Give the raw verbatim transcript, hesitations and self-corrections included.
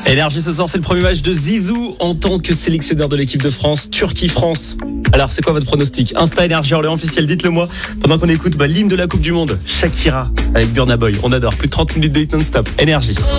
Énergie ce soir, c'est le premier match de Zizou en tant que sélectionneur de l'équipe de France, Turquie-France. Alors, c'est quoi votre pronostic? Insta Énergie Orléans officiel, dites-le moi. Pendant qu'on écoute bah, l'hymne de la Coupe du Monde, Shakira avec Burna Boy. On adore, plus de trente minutes de hit non-stop. Énergie.